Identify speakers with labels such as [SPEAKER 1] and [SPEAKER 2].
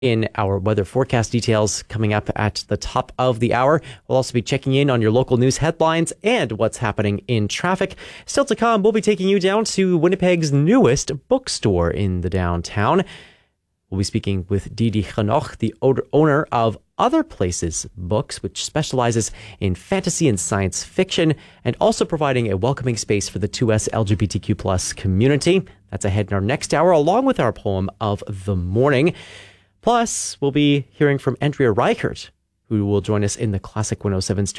[SPEAKER 1] in our weather forecast details coming up at the top of the hour. We'll also be checking in on your local news headlines and what's happening in traffic. Still to come, we'll be taking you down to Winnipeg's newest bookstore in the downtown. We'll be speaking with Didi Chanoch, the owner of Other Places Books, which specializes in fantasy and science fiction, and also providing a welcoming space for the 2S LGBTQ plus community. That's ahead in our next hour, along with our poem of the morning. Plus, we'll be hearing from Andrea Reichert, who will join us in the Classic 107 studio